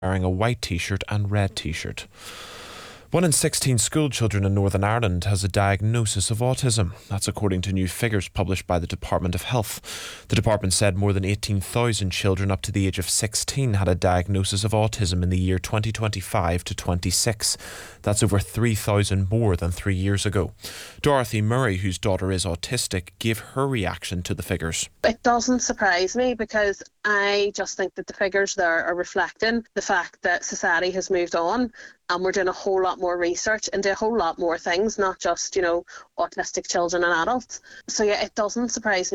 wearing a white t-shirt and red t-shirt. 1 in 16 school children in Northern Ireland has a diagnosis of autism. That's according to new figures published by the Department of Health. The department said more than 18,000 children up to the age of 16 had a diagnosis of autism in the year 2025 to 26. That's over 3,000 more than 3 years ago. Dorothy Murray, whose daughter is autistic, gave her reaction to the figures. It doesn't surprise me because I just think that the figures there are reflecting the fact that society has moved on and we're doing a whole lot more research into a whole lot more things, not just, autistic children and adults. So yeah, it doesn't surprise me.